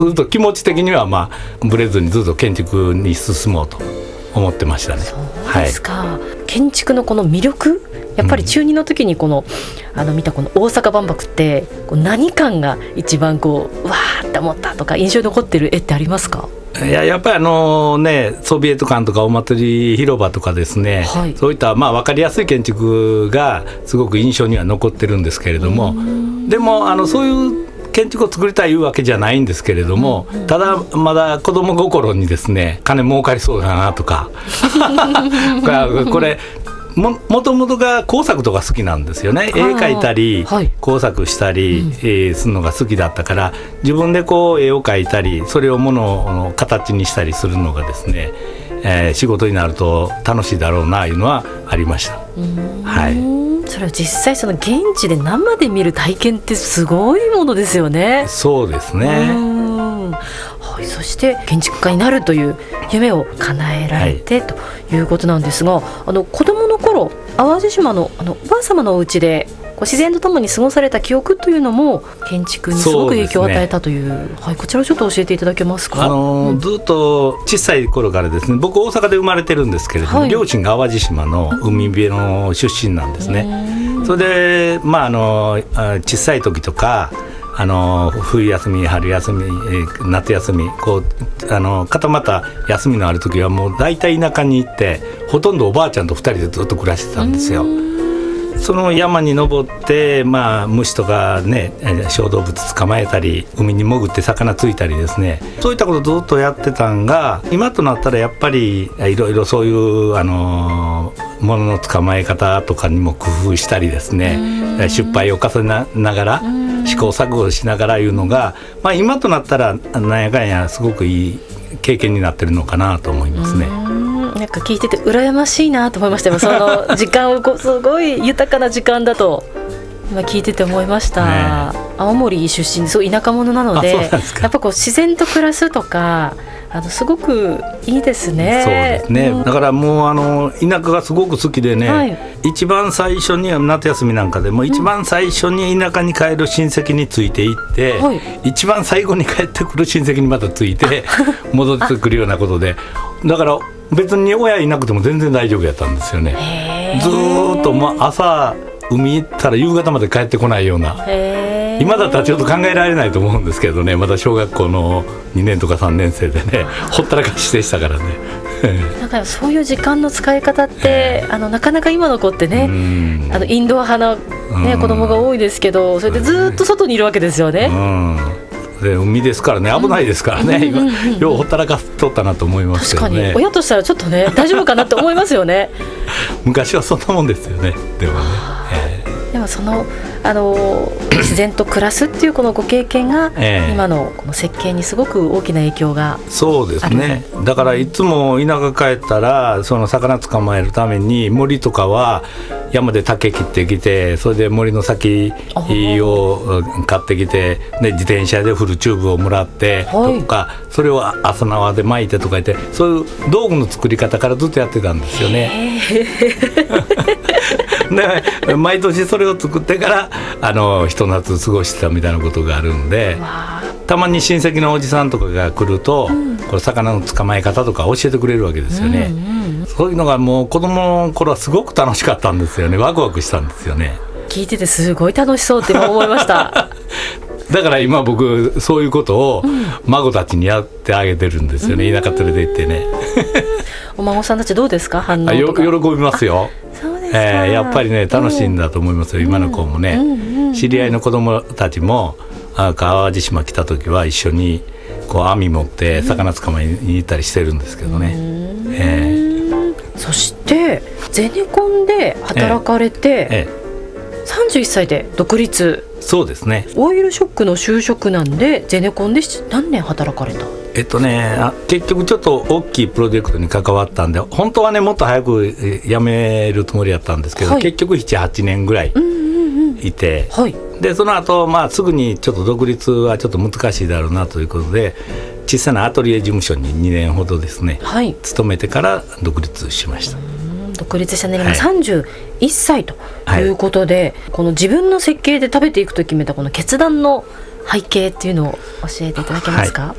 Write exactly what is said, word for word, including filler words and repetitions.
ずっと気持ち的にはまあぶれずにずっと建築に進もうと思ってましたね。 そうですか、はい、建築のこの魅力、やっぱり中にの時にこの、うん、あの見たこの大阪万博ってこう何感が一番こううわーって思ったとか印象に残ってる絵ってありますか？ いややっぱりあのねソビエト館とかお祭り広場とかですね、はい、そういったまあ分かりやすい建築がすごく印象には残ってるんですけれども、でもあのそういう建築を作りたいいうわけじゃないんですけれども、うんうん、ただまだ子供心にですね金儲かりそうだなとかこれ も, もともとが工作とか好きなんですよね。絵描いたり、はい、工作したり、うんえー、するのが好きだったから、自分でこう絵を描いたりそれをものの形にしたりするのがですね、えー、仕事になると楽しいだろうないうのはありました。はい、 それは実際その現地で生で見る体験ってすごいものですよね。 そうですね。 はい、そして建築家になるという夢を叶えられて、はい、ということなんですが、あの子どもの頃淡路島 の, あのおばあ様のお家でこう自然とともに過ごされた記憶というのも建築にすごく影響を与えたという、ねはい、こちらをちょっと教えていただけますか？ あのーうん、ずっと小さい頃からですね、僕大阪で生まれてるんですけれども、はい、両親が淡路島の海辺の出身なんですね。それで、まあ、あの小さい時とかあの冬休み春休み夏休みこうあの固まった休みのある時はもう大体田舎に行ってほとんどおばあちゃんとふたりでずっと暮らしてたんですよ。その山に登って、まあ、虫とかね小動物捕まえたり海に潜って魚ついたりですね、そういったことずっとやってたんが、今となったらやっぱりいろいろそういうあのものの捕まえ方とかにも工夫したりですね、失敗を重ねながら試行錯誤しながらいうのが、まあ、今となったらなんやかんやすごくいい経験になってるのかなと思いますね。 なんか聞いてて羨ましいなと思いましたよ。その時間をこうすごい豊かな時間だと今聞いてて思いました、ね、青森出身でそう田舎者なので、やっぱこう自然と暮らすとかあのすごくいいですね。 そうですね、うん、だからもうあの田舎がすごく好きでね、はい、一番最初には夏休みなんかでも一番最初に田舎に帰る親戚について行って、うん、一番最後に帰ってくる親戚にまたついて戻ってくるようなことで、だから別に親いなくても全然大丈夫やったんですよね。ずーっと、まあ、朝海行ったら夕方まで帰ってこないような、今だったらちょっと考えられないと思うんですけどね、まだ小学校のにねんとかさんねん生でねほったらかしでしたからねだからそういう時間の使い方って、あのなかなか今の子ってね、あのインドア派の、ね、子供が多いですけど、それでずっと外にいるわけですよね。 うんで海ですからね、危ないですからね、うん、今ようほったらかしとったなと思いますけどね。 確かに親としたらちょっとね大丈夫かなって思いますよね昔はそんなもんですよね。でもね、えー、 でもそのあの自然と暮らすっていうこのご経験が、えー、今のこの設計にすごく大きな影響がある。 そうですね、だからいつも田舎帰ったらその魚捕まえるために森とかは山で竹切ってきて、それで森の先を買ってきて、で自転車でフルチューブをもらってとか、はい、それを朝縄で巻いてとか言って、そういう道具の作り方からずっとやってたんですよねで毎年それを作ってからあのひと夏過ごしてたみたいなことがあるんで、たまに親戚のおじさんとかが来ると、うん、これ魚の捕まえ方とか教えてくれるわけですよね、うんうん、そういうのがもう子供の頃はすごく楽しかったんですよね。ワクワクしたんですよね。 聞いててすごい楽しそうって今思いましただから今僕そういうことを孫たちにやってあげてるんですよね、うん、田舎連れて行ってねお孫さんたちどうですか、反応とか。 喜びますよ。 そうですか、 えー、やっぱりね楽しいんだと思いますよ、うん、今の子もね、うんうんうん、知り合いの子供たちもあ淡路島来た時は一緒にこう網持って魚捕まえに行ったりしてるんですけどね、うんえー、そしてゼネコンで働かれて、えーえー、さんじゅういっさいで独立。 そうですね、 オイルショックの就職なんでゼネコンで何年働かれた？ えっとね、あ結局ちょっと大きいプロジェクトに関わったんで、本当はねもっと早く辞めるつもりだったんですけど、はい、結局ななはちねんぐらいいて、うんうんうんはい、でその後、まあすぐにちょっと独立はちょっと難しいだろうなということで、小さなアトリエ事務所ににねんほどですね、はい、勤めてから独立しました。 独立した年齢がさんじゅういっさいということで、はい、この自分の設計で食べていくと決めたこの決断の背景っていうのを教えていただけますか？ はい、